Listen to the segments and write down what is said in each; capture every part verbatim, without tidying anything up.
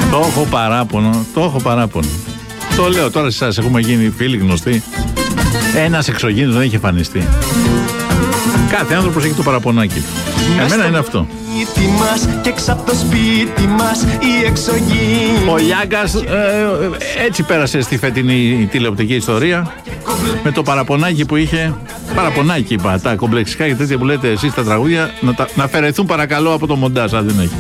Το έχω παράπονο, το έχω παράπονο. Το λέω τώρα σε εσάς, έχουμε γίνει φίλοι γνωστοί. Ένας εξωγήινος δεν έχει εμφανιστεί. Κάθε άνθρωπος έχει το παραπονάκι. Εμένα είναι αυτό. Και το σπίτι μας, ο Λιάγκας ε, έτσι πέρασε στη φετινή τηλεοπτική ιστορία. Με το παραπονάκι που είχε. Παραπονάκι είπα, τα κομπλεξικά και τέτοια που λέτε εσείς τα τραγούδια να, τα, να αφαιρεθούν παρακαλώ από το μοντάζ, αν δεν έχει.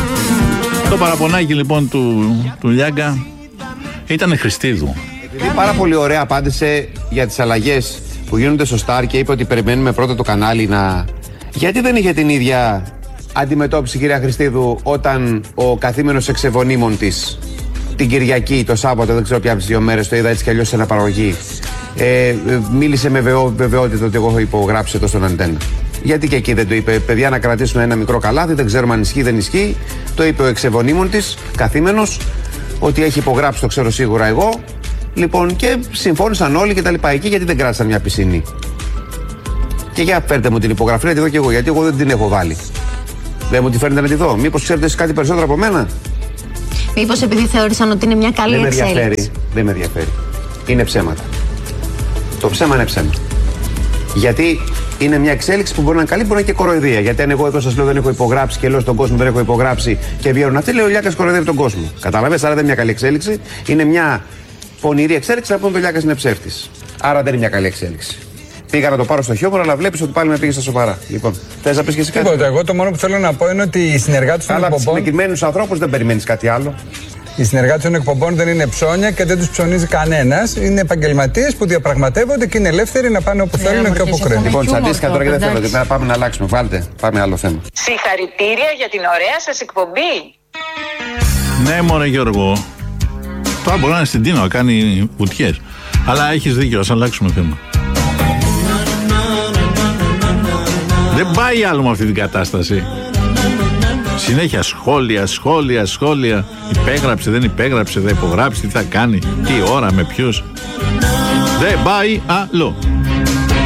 Το παραπονάκι λοιπόν του, του Λιάγκα ήταν Χριστίδου. Επειδή πάρα πολύ ωραία απάντησε για τις αλλαγές που γίνονται στο Σταρ και είπε ότι περιμένουμε πρώτα το κανάλι να... Γιατί δεν είχε την ίδια αντιμετώπιση, κυρία Χριστίδου, όταν ο καθήμενος εξεβονίμων της την Κυριακή, το Σάββατο, δεν ξέρω ποια από τις δύο μέρες, το είδα έτσι κι αλλιώς σε αναπαραγωγή, ε, μίλησε με βεβαιό, βεβαιότητα ότι εγώ έχω υπογράψει εδώ στον Αντένα. Γιατί και εκεί δεν το είπε, παιδιά, να κρατήσουμε ένα μικρό καλάθι, δεν ξέρουμε αν ισχύει, δεν ισχύει. Το είπε ο εξεβονίμων της, καθήμενος, ότι έχει υπογράψει, το ξέρω σίγουρα εγώ. Λοιπόν, και συμφώνησαν όλοι και τα λοιπά. Εκεί γιατί δεν κράτησαν μια πισινή. Και για φέρτε μου την υπογραφή, να τη δω κι εγώ, γιατί εγώ δεν την έχω βάλει. Δεν μου τη φέρνετε να τη δω. Μήπως ξέρετε εσείς κάτι περισσότερο από μένα. Μήπως επειδή θεώρησαν ότι είναι μια καλή δεν εξέλιξη. Με ενδιαφέρει. Δεν με ενδιαφέρει. Είναι ψέματα. Το ψέμα είναι ψέμα. Γιατί είναι μια εξέλιξη που μπορεί να είναι καλή, μπορεί να είναι και κοροϊδία. Γιατί αν εγώ εδώ σας λέω δεν έχω υπογράψει και λέω στον κόσμο δεν έχω υπογράψει και βγαίνουν αυτοί, λέω ο Λιάκας κοροϊδεύει τον κόσμο. Καταλαβαίνετε, άρα δεν είναι μια καλή εξέλιξη. Είναι μια πονηρή εξέλιξη να πούμε ότι ο Λιάκας είναι ψεύτης. Άρα δεν είναι μια καλή εξέλιξη. Πήγα να το πάρω στο χιούμορ, αλλά βλέπεις ότι πάλι με πήγε στα σοβαρά. Λοιπόν, θες να πεις και εσύ κάτι? Τίποτα. Εγώ το μόνο που θέλω να πω είναι ότι οι συνεργάτες των εκπομπών. Αλλά από συγκεκριμένους ανθρώπους δεν περιμένεις κάτι άλλο. Οι συνεργάτες των εκπομπών δεν είναι ψώνια και δεν τους ψωνίζει κανένας. Είναι επαγγελματίες που διαπραγματεύονται και είναι ελεύθεροι να πάνε όπου θέλουν και όπου χρειάζεται. Λοιπόν, τσαντίστηκα τώρα και δεν θέλω. Να πάμε να αλλάξουμε. Βάλτε, πάμε άλλο θέμα. Συγχαρητήρια για την ωραία σας εκπομπή. Ναι, μωρέ Γιώργο. Τώρα μπορεί να είναι στην Τίνο να κάνει βουτιές. Αλλά έχεις δίκιο, ας αλλάξουμε θέμα. Δεν πάει άλλο με αυτή την κατάσταση. Συνέχεια σχόλια, σχόλια, σχόλια. Υπέγραψε, δεν υπέγραψε, θα υπογράψει, τι θα κάνει, τι ώρα, με ποιους. Δεν πάει άλλο.